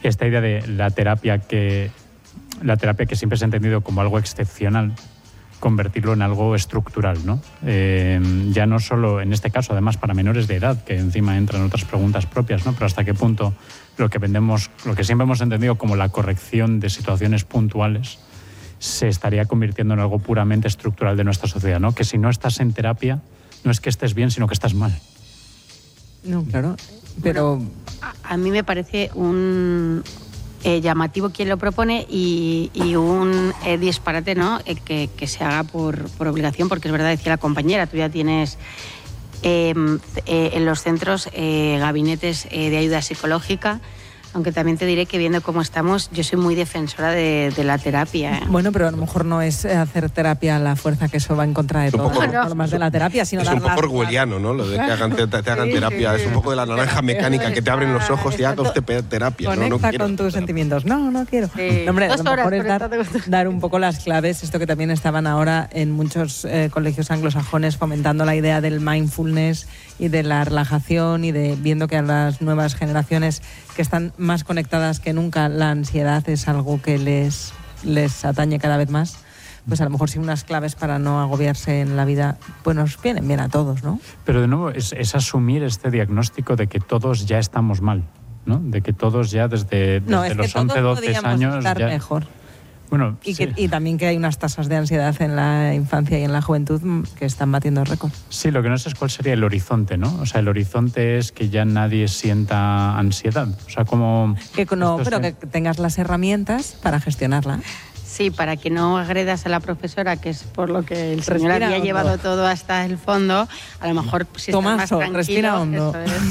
esta idea de la terapia que siempre se ha entendido como algo excepcional, convertirlo en algo estructural, ¿no? Ya no solo en este caso, además para menores de edad, que encima entran otras preguntas propias, ¿no? Pero hasta qué punto lo que siempre hemos entendido como la corrección de situaciones puntuales se estaría convirtiendo en algo puramente estructural de nuestra sociedad, ¿no? Que si no estás en terapia, no es que estés bien, sino que estás mal. No, claro, pero... Bueno, a mí me parece un... llamativo quien lo propone y un disparate, ¿no? Que se haga por obligación, porque es verdad, decía la compañera, tú ya tienes en los centros gabinetes de ayuda psicológica, aunque también te diré que viendo cómo estamos, yo soy muy defensora de la terapia. Bueno, pero a lo mejor no es hacer terapia a la fuerza, que eso va en contra de todas las formas de la terapia, sino es un poco orwelliano, ¿no? Lo de que te hagan terapia, es un poco de la naranja mecánica, que te abren los ojos y haga usted terapia. Conecta no con tus sentimientos. No quiero. Sí. No, hombre, a 2 lo mejor horas, es dar un poco las claves, esto que también estaban ahora en muchos colegios anglosajones fomentando la idea del mindfulness y de la relajación, y de viendo que a las nuevas generaciones que están más conectadas que nunca, la ansiedad es algo que les atañe cada vez más. Pues a lo mejor sí unas claves para no agobiarse en la vida, pues nos vienen bien a todos, ¿no? Pero de nuevo es asumir este diagnóstico de que todos ya estamos mal, ¿no? De que todos ya desde los 11, 12 años estar ya... mejor. Bueno, Y también que hay unas tasas de ansiedad en la infancia y en la juventud que están batiendo récord. Sí, lo que no sé es cuál sería el horizonte, ¿no? O sea, el horizonte es que ya nadie sienta ansiedad. O sea, como... que tengas las herramientas para gestionarla. Sí, para que no agredas a la profesora, que es por lo que el señor había llevado todo hasta el fondo, a lo mejor si estás más tranquilo... respira hondo.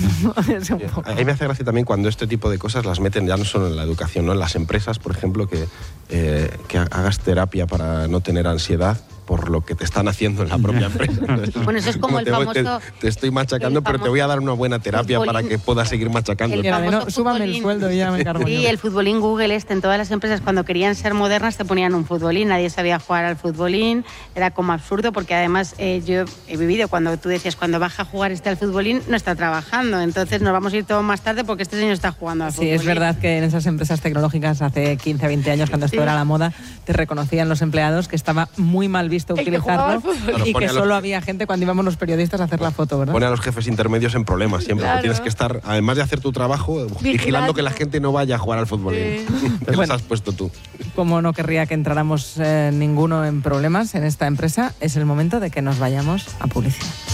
A mí me hace gracia también cuando este tipo de cosas las meten ya no solo en la educación, ¿no? En las empresas, por ejemplo, que hagas terapia para no tener ansiedad por lo que te están haciendo en la propia empresa. Entonces, bueno, eso es como el famoso... Te estoy machacando, pero te voy a dar una buena terapia para que puedas seguir machacando. Súbame el sueldo y ya me encargo. Sí, el futbolín Google en todas las empresas, cuando querían ser modernas, te ponían un futbolín, nadie sabía jugar al futbolín, era como absurdo, porque además yo he vivido cuando tú decías, cuando baja a jugar al futbolín, no está trabajando, entonces nos vamos a ir todos más tarde porque este señor está jugando al futbolín. Sí, es verdad que en esas empresas tecnológicas hace 15, 20 años, cuando esto era la moda, te reconocían los empleados que estaba muy mal visto utilizarlo y que solo había gente cuando íbamos los periodistas a hacer la foto, ¿verdad? Pone a los jefes intermedios en problemas siempre. Claro. Tienes que estar, además de hacer tu trabajo, vigilando que la gente no vaya a jugar al fútbol. Sí. Pues bueno, has puesto tú. Como no querría que entráramos ninguno en problemas en esta empresa, es el momento de que nos vayamos a publicidad.